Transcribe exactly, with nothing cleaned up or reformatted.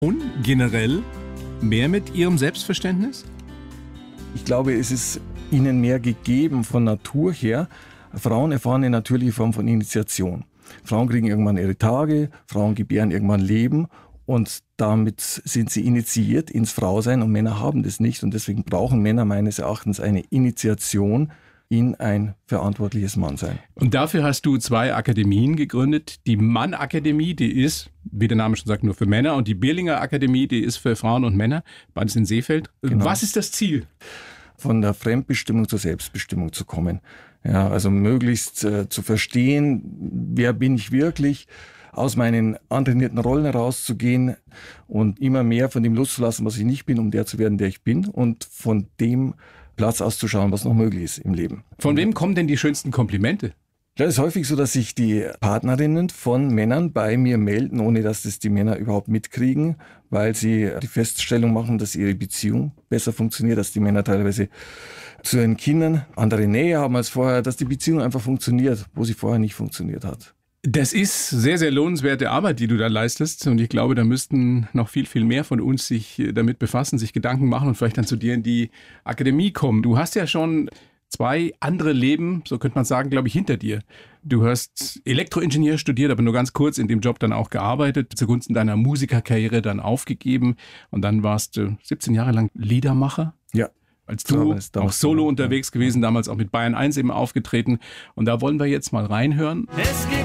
Und generell mehr mit ihrem Selbstverständnis? Ich glaube, es ist ihnen mehr gegeben von Natur her. Frauen erfahren eine natürliche Form von Initiation. Frauen kriegen irgendwann ihre Tage, Frauen gebären irgendwann Leben und damit sind sie initiiert ins Frausein und Männer haben das nicht. Und deswegen brauchen Männer meines Erachtens eine Initiation in ein verantwortliches Mannsein. Und dafür hast du zwei Akademien gegründet. Die Mann-Akademie, die ist, wie der Name schon sagt, nur für Männer. Und die Birlinger Akademie, die ist für Frauen und Männer. Beides in Seefeld. Genau. Was ist das Ziel? Von der Fremdbestimmung zur Selbstbestimmung zu kommen. Ja, also möglichst äh, zu verstehen, wer bin ich wirklich, aus meinen antrainierten Rollen herauszugehen und immer mehr von dem loszulassen, was ich nicht bin, um der zu werden, der ich bin und von dem Platz auszuschauen, was noch möglich ist im Leben. Von wem kommen denn die schönsten Komplimente? Ja, es ist häufig so, dass sich die Partnerinnen von Männern bei mir melden, ohne dass das die Männer überhaupt mitkriegen, weil sie die Feststellung machen, dass ihre Beziehung besser funktioniert, dass die Männer teilweise zu ihren Kindern andere Nähe haben als vorher, dass die Beziehung einfach funktioniert, wo sie vorher nicht funktioniert hat. Das ist sehr, sehr lohnenswerte Arbeit, die du da leistest. Und ich glaube, da müssten noch viel, viel mehr von uns sich damit befassen, sich Gedanken machen und vielleicht dann zu dir in die Akademie kommen. Du hast ja schon zwei andere Leben, so könnte man sagen, glaube ich, hinter dir. Du hast Elektroingenieur studiert, aber nur ganz kurz in dem Job dann auch gearbeitet, zugunsten deiner Musikerkarriere dann aufgegeben. Und dann warst du siebzehn Jahre lang Liedermacher. Ja. Als Duo, auch solo unterwegs gewesen, damals auch mit Bayern eins eben aufgetreten. Und da wollen wir jetzt mal reinhören.